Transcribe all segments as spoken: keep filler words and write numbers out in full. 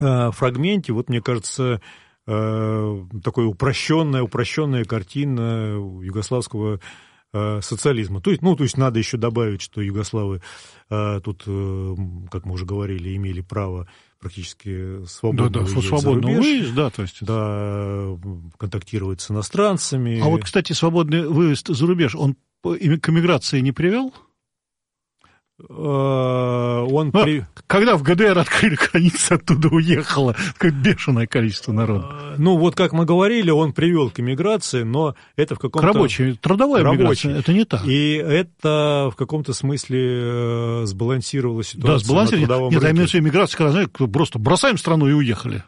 фрагменте, вот, мне кажется, такая упрощенная, упрощенная картина югославского социализма. То есть, ну, то есть надо еще добавить, что югославы тут, как мы уже говорили, имели право практически свободно да, да, выезжать свободно за рубеж, выезд, да, то есть... да, контактировать с иностранцами. А вот, кстати, свободный выезд за рубеж, он к эмиграции не привел? Он ну, при... Когда в ГДР открыли границы, оттуда уехало какое-то бешеное количество народа. Ну, вот как мы говорили, он привел к эмиграции, но это в каком-то... К рабочей, трудовая эмиграция, это не так. И это в каком-то смысле сбалансировало ситуацию. Да, сбалансировало. На трудовом Нет, рынке. я имею в виду эмиграция, когда, знаете, просто бросаем страну и уехали.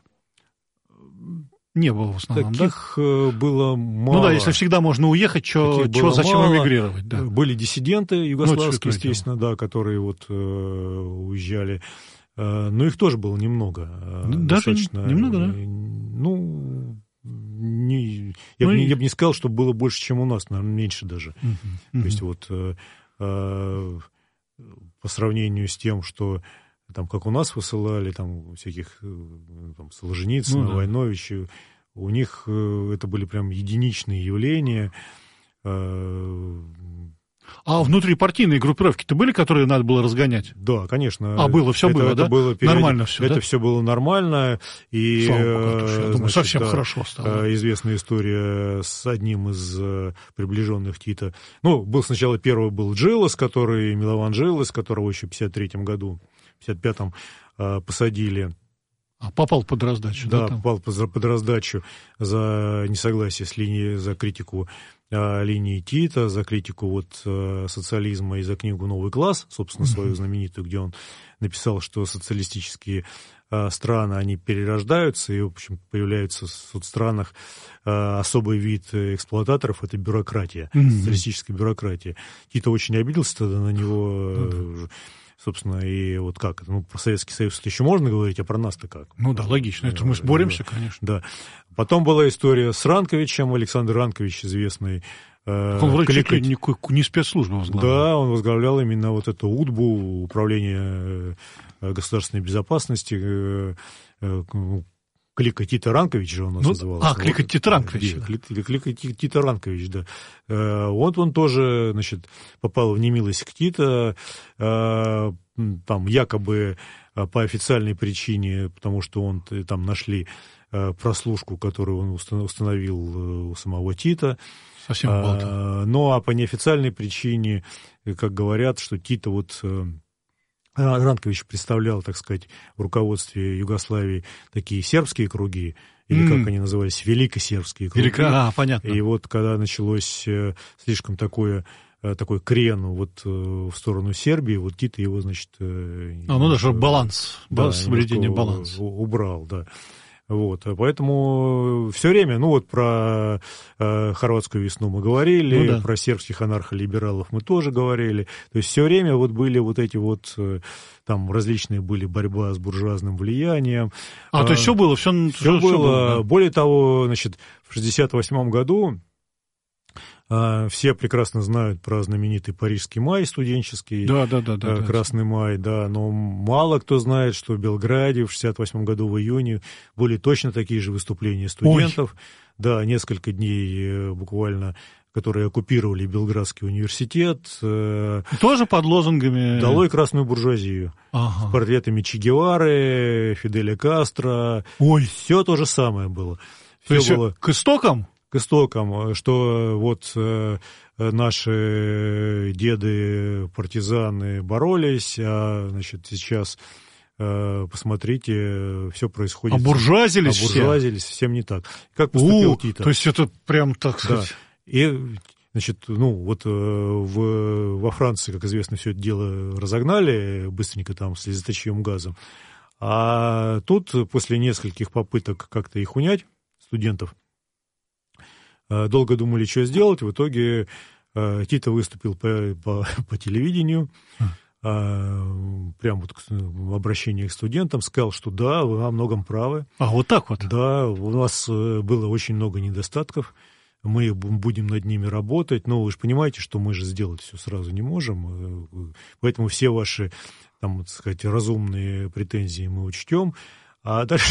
Не было в основном, таких да? было мало. Ну да, если всегда можно уехать, чё, чё, зачем мало. эмигрировать? Да. Были диссиденты югославские, ну, естественно, да, которые вот э, уезжали. Э, но их тоже было немного. Даже достаточно, немного, да? Ну, не, я, ну бы, и... я бы не сказал, что было больше, чем у нас, наверное, меньше даже. Uh-huh, uh-huh. То есть вот э, э, по сравнению с тем, что там, как у нас высылали, там, всяких там, Солженицына, ну, да. Войновича, у них это были прям единичные явления. А внутрипартийные группировки-то были, которые надо было разгонять? Да, конечно. А, было, все это, было, это да? Было период... Нормально все, Это да? все было нормально. И, Слава Богу, я думаю, значит, совсем да, хорошо стало. Известная история с одним из приближенных Тита. Ну, был сначала первый был Джилос, который, Милован Джилос, которого еще в пятьдесят третьем году, в пятьдесят пятом посадили. А попал под раздачу, да? Да, там? попал под, под раздачу за несогласие с линией, за критику а, линии Тита, за критику вот а, социализма и за книгу «Новый класс», собственно, свою mm-hmm. знаменитую, где он написал, что социалистические а, страны, они перерождаются, и, в общем, появляются в соцстранах а, особый вид эксплуататоров, это бюрократия, mm-hmm. социалистическая бюрократия. Тита очень обиделся тогда на него, mm-hmm. собственно, и вот как, ну, про Советский Союз еще можно говорить, а про нас-то как? Ну да, логично, это мы боремся, да, конечно. Да. Потом была история с Ранковичем, Александр Ранкович, известный. Он вроде коллег... чуть ли не, не спецслужбу возглавлял. Да, он возглавлял именно вот эту УДБУ, Управление государственной безопасности, Клика Тита Ранкович же у нас ну, назывался. А, Клика Тита Ранкович. Да. Клика Тита Ранкович, да. Вот он тоже, значит, попал в немилость к Тита, там якобы по официальной причине, потому что он там нашли прослушку, которую он установил у самого Тита. Совсем болтал. Ну, а по неофициальной причине, как говорят, что Тита вот... Ранкович представлял, так сказать, в руководстве Югославии такие сербские круги, или, mm. как они назывались, великосербские круги. Велика... А, понятно. И вот когда началось слишком такое, такой крен вот в сторону Сербии, вот Тита его, значит... А, ну даже баланс, да, соблюдение баланса. Убрал, да. Вот, поэтому все время, ну вот про э, хорватскую весну мы говорили, ну, да. про сербских анархолибералов мы тоже говорили, то есть все время вот были вот эти вот, э, там различные были борьба с буржуазным влиянием. А, а то есть все было, все, все, все было. было, да. Более того, значит, в шестьдесят восьмом году все прекрасно знают про знаменитый Парижский май студенческий, да, да, да, да, Красный да. май, да, но мало кто знает, что в Белграде в шестьдесят восьмом году в июне были точно такие же выступления студентов, Ой. да, несколько дней буквально, которые оккупировали Белградский университет. Тоже под лозунгами? «Долой красную буржуазию», ага. с портретами Че Гевары, Фиделя Кастро, Ой. все то же самое было. То есть было... к истокам? К истокам, что вот э, наши деды партизаны боролись, а значит сейчас э, посмотрите, все происходит. Обуржуазились все. Обуржуазились, совсем не так. Как поступил У, Тита? То есть это прям так сказать. Да. И значит, ну вот э, в, во Франции, как известно, все это дело разогнали быстренько там слезоточивым газом. А тут после нескольких попыток как-то их унять, студентов, долго думали, что сделать. В итоге э, Тита выступил по, по, по телевидению, э, прямо вот в обращении к студентам, сказал, что да, вы во многом правы. А, вот так вот? Да, у нас было очень много недостатков, мы будем над ними работать, но вы же понимаете, что мы же сделать все сразу не можем, поэтому все ваши, там, так сказать, разумные претензии мы учтем. А дальше